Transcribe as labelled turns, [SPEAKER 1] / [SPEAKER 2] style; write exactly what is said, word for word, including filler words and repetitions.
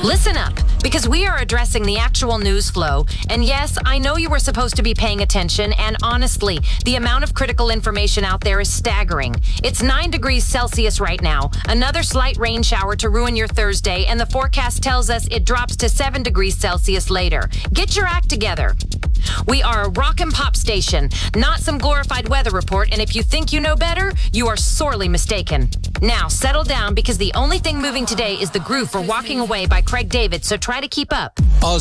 [SPEAKER 1] Listen up, because we are addressing the actual news flow. And yes, I know you were supposed to be paying attention, and honestly, the amount of critical information out there is staggering. It's nine degrees Celsius right now, another slight rain shower to ruin your Thursday, and the forecast tells us it drops to seven degrees Celsius later. Get your act together. We are a rock and pop station, not some glorified weather report, and if you think you know better, you are sorely mistaken. Now, settle down, because the only thing moving today is the groove for Walking Away by Craig David, so try to keep up.
[SPEAKER 2] All